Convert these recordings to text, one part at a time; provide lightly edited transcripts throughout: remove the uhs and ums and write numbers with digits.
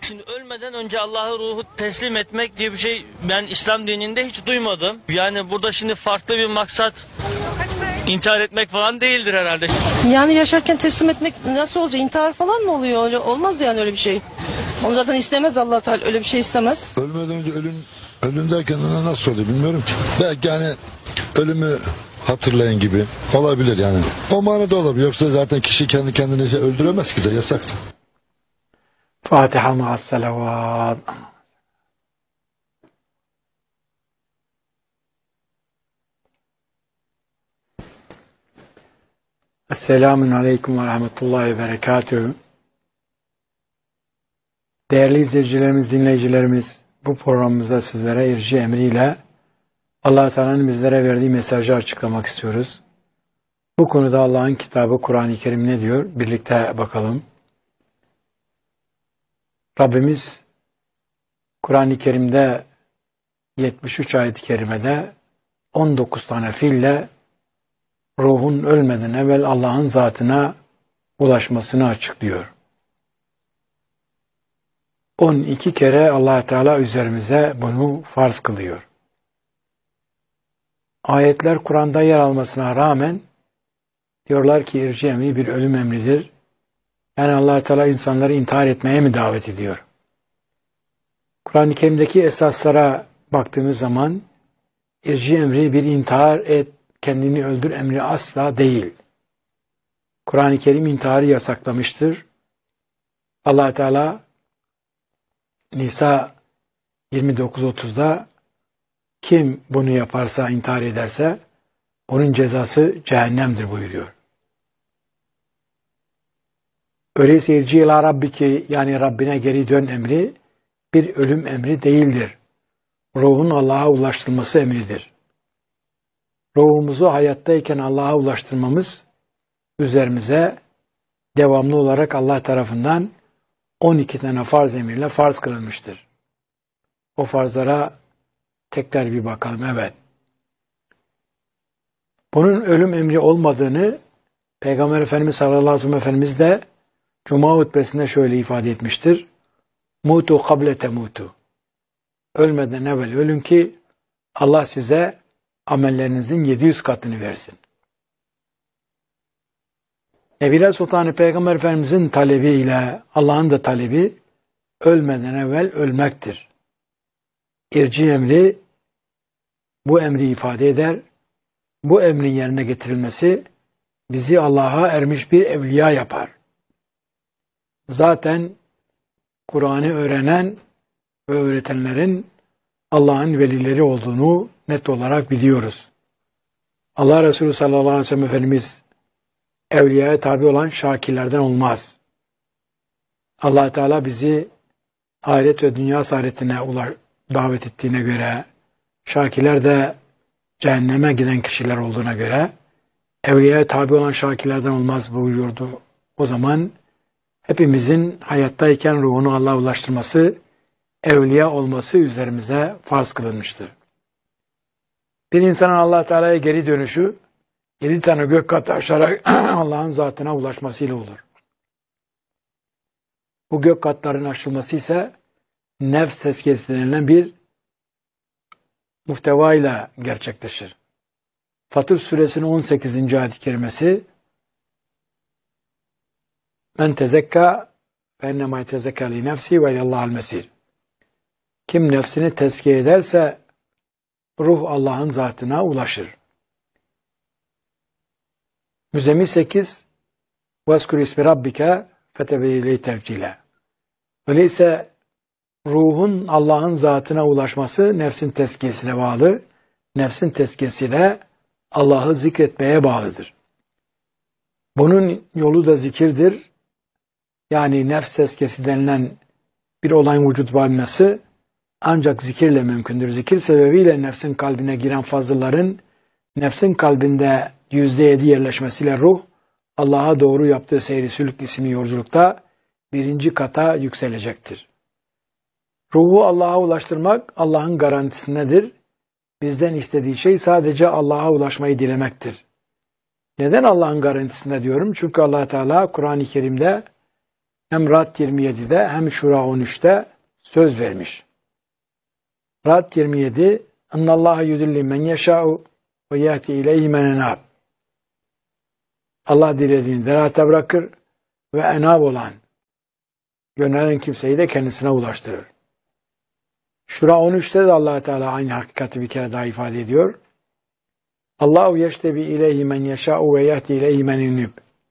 Şimdi ölmeden önce Allah'a ruhu teslim etmek diye bir şey ben İslam dininde hiç duymadım. Yani burada şimdi farklı bir maksat intihar etmek falan değildir herhalde. Yani yaşarken teslim etmek nasıl olacak? İntihar falan mı oluyor? Öyle olmaz yani öyle bir şey. Onu zaten istemez Allah Teala, öyle bir şey istemez. Ölmeden önce ölüm derken nasıl oluyor bilmiyorum ki. Belki yani ölümü hatırlayın gibi olabilir yani. O manada olabilir. Yoksa zaten kişi kendi kendini öldüremez ki de yasaktır. Fatiha ma'as salavat. Esselamun aleyküm ve rahmetullahi ve berekatühü. Değerli izleyicilerimiz, dinleyicilerimiz, bu programımızda sizlere irci emriyle Allah Teala'nın bizlere verdiği mesajı açıklamak istiyoruz. Bu konuda Allah'ın kitabı Kur'an-ı Kerim ne diyor? Birlikte bakalım. Rabbimiz Kur'an-ı Kerim'de 73 ayet-i kerimede 19 tane fiille ruhun ölmeden evvel Allah'ın zatına ulaşmasını açıklıyor. 12 kere Allah Teala üzerimize bunu farz kılıyor. Ayetler Kur'an'da yer almasına rağmen diyorlar ki irci emri bir ölüm emridir. Yani Allah Teala insanları intihar etmeye mi davet ediyor? Kur'an-ı Kerim'deki esaslara baktığımız zaman irci emri bir intihar et, kendini öldür emri asla değil. Kur'an-ı Kerim intiharı yasaklamıştır. Allah Teala Nisa 29-30'da kim bunu yaparsa, intihar ederse onun cezası cehennemdir buyuruyor. Öyleyse irci ila rabbiki, yani Rabbine geri dön emri bir ölüm emri değildir. Ruhun Allah'a ulaştırılması emridir. Ruhumuzu hayattayken Allah'a ulaştırmamız üzerimize devamlı olarak Allah tarafından 12 tane farz emriyle farz kılınmıştır. O farzlara tekrar bir bakalım. Evet. Bunun ölüm emri olmadığını Peygamber Efendimiz sallallahu aleyhi ve sellem Efendimiz de Cuma hutbesinde şöyle ifade etmiştir. Mutu kable temutu. Ölmeden evvel ölün ki Allah size amellerinizin 700 katını versin. Evliya Sultanı Peygamber Efendimizin talebiyle Allah'ın da talebi ölmeden evvel ölmektir. İrci emri bu emri ifade eder. Bu emrin yerine getirilmesi bizi Allah'a ermiş bir evliya yapar. Zaten Kur'an'ı öğrenen ve öğretenlerin Allah'ın velileri olduğunu net olarak biliyoruz. Allah Resulü sallallahu aleyhi ve sellem Efendimiz evliyaya tabi olan şakirlerden olmaz. Allah Teala bizi ahiret ve dünya saadetine davet ettiğine göre, şakirler de cehenneme giden kişiler olduğuna göre evliyaya tabi olan şakirlerden olmaz buyurdu. O zaman hepimizin hayattayken ruhunu Allah'a ulaştırması, evliya olması üzerimize farz kılınmıştır. Bir insanın Allah Teala'ya geri dönüşü 7 tane gök katı aşarak Allah'ın zatına ulaşmasıyla olur. Bu gök katların aşılması ise nefs tezkiyesi denilen bir muhtevayla gerçekleşir. Fatır suresinin 18. ayet-i kerimesi Men tezekka fe ennemâ yetezekka li nefsi ve ilallâhal mesir. Kim nefsini tezkiye ederse ruh Allah'ın zatına ulaşır. Müzzemmil 8 وَاسْكُرْ ismi rabbike فَتَبَيْلَيْ تَبْجِيلًا. Öyleyse ruhun Allah'ın zatına ulaşması nefsin tezkiyesine bağlı. Nefsin tezkiyesi de Allah'ı zikretmeye bağlıdır. Bunun yolu da zikirdir. Yani nefs tezkiyesi denilen bir olayın vücut varması ancak zikirle mümkündür. Zikir sebebiyle nefsin kalbine giren fazılların nefsin kalbinde %7 yerleşmesiyle ruh Allah'a doğru yaptığı seyri sülük isimli yolculukta 1. kata yükselecektir. Ruhu Allah'a ulaştırmak Allah'ın garantisindedir. Bizden istediği şey sadece Allah'a ulaşmayı dilemektir. Neden Allah'ın garantisinde diyorum? Çünkü Allah Teala Kur'an-ı Kerim'de hem Ra'd 27'de hem Şura 13'te söz vermiş. Ra'd 27 "Ennallaha yudilli men yeşâ'u ve yehdi ileyhi men enâb." Allah dilediğini derate bırakır ve enab olan yönelen kimseyi de kendisine ulaştırır. Şura 13'te de Allah Teala aynı hakikati bir kere daha ifade ediyor. Allahu yeştebi ileyhi men yeşâ'u ve yehdi ileyhi men enâb.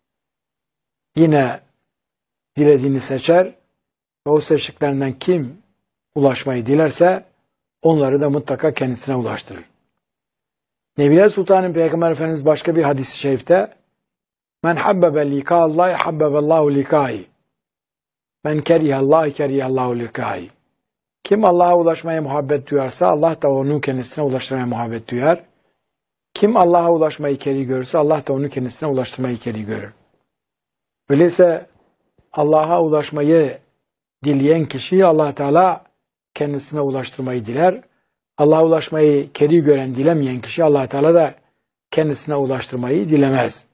Yine dilediğini seçer ve o seçtiklerinden kim ulaşmayı dilerse onları da mutlaka kendisine ulaştırır. Nebiler Sultan'ın Peygamber Efendimiz başka bir hadis-i şerifte "Men habbebe likâllahi habbeballahu likâhi. Men kerihallahi kerihallahu likâhi." Kim Allah'a ulaşmaya muhabbet duyarsa Allah da onu kendisine ulaştırmaya muhabbet duyar. Kim Allah'a ulaşmayı keri görürse Allah da onu kendisine ulaştırmayı keri görür. Öyleyse Allah'a ulaşmayı dileyen kişiyi Allah Teala kendisine ulaştırmayı diler. Allah'a ulaşmayı keri gören, dilemeyen kişi Allah Teala da kendisine ulaştırmayı dilemez.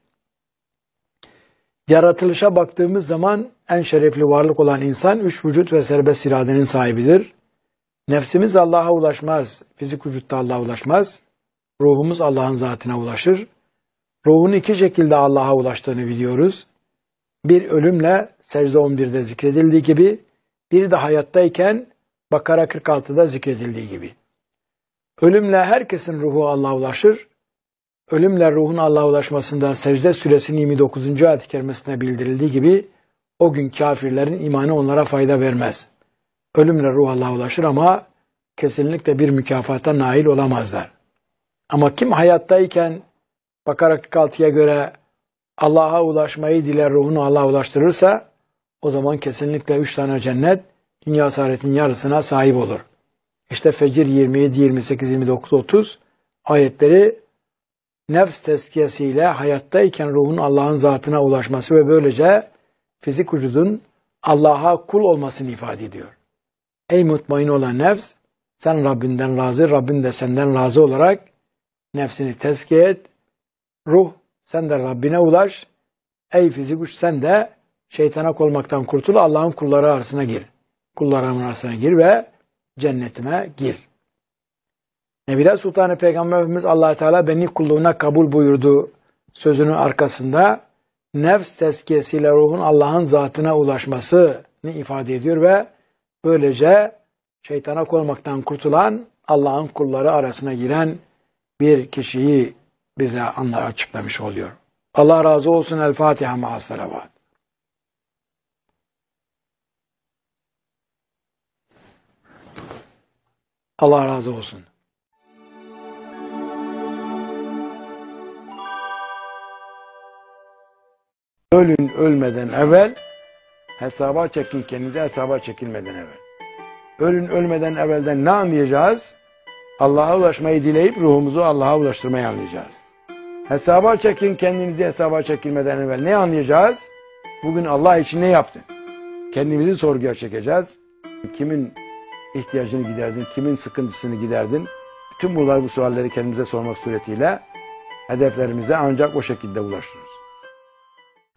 Yaratılışa baktığımız zaman en şerefli varlık olan insan üç vücut ve serbest iradenin sahibidir. Nefsimiz Allah'a ulaşmaz, fizik vücutta Allah'a ulaşmaz. Ruhumuz Allah'ın zatına ulaşır. Ruhun iki şekilde Allah'a ulaştığını biliyoruz. Bir ölümle secde 11'de zikredildiği gibi, bir de hayattayken Bakara 46'da zikredildiği gibi. Ölümle herkesin ruhu Allah'a ulaşır. Ölümle ruhun Allah'a ulaşmasında Secde Suresinin 29. ayet-i kerimesine bildirildiği gibi o gün kafirlerin imanı onlara fayda vermez. Ölümle ruh Allah'a ulaşır ama kesinlikle bir mükafata nail olamazlar. Ama kim hayattayken Bakara 46'ya göre Allah'a ulaşmayı diler, ruhunu Allah'a ulaştırırsa o zaman kesinlikle 3 tane cennet dünya saadetin yarısına sahip olur. İşte Fecir 27, 28, 29, 30 ayetleri nefs tezkiyesiyle hayattayken ruhun Allah'ın zatına ulaşması ve böylece fizik vücudun Allah'a kul olmasını ifade ediyor. Ey mutmain olan nefs, sen Rabbinden razı, Rabbin de senden razı olarak nefsini tezkiye et. Ruh, sen de Rabbine ulaş. Ey fizik güç, sen de şeytana olmaktan kurtul, Allah'ın kulları arasına gir. Kullarımın arasına gir ve cennetime gir. Nebiler Sultanı Peygamber Efendimiz Allah Teala beni kulluğuna kabul buyurdu sözünün arkasında nefs tezkiyesiyle ruhun Allah'ın zatına ulaşmasını ifade ediyor ve böylece şeytana olmaktan kurtulan Allah'ın kulları arasına giren bir kişiyi bize açıklamış oluyor. Allah razı olsun. El Fatiha ma'as salavat. Allah razı olsun. Ölün ölmeden evvel hesaba çekin, kendinize hesaba çekilmeden evvel. Ölün ölmeden evvelden ne anlayacağız? Allah'a ulaşmayı dileyip ruhumuzu Allah'a ulaştırmayı anlayacağız. Hesaba çekin, kendinizi hesaba çekilmeden evvel ne anlayacağız? Bugün Allah için ne yaptın? Kendimizi sorguya çekeceğiz. Kimin ihtiyacını giderdin, kimin sıkıntısını giderdin? Bütün bu sualleri kendimize sormak suretiyle hedeflerimize ancak o şekilde ulaşırız.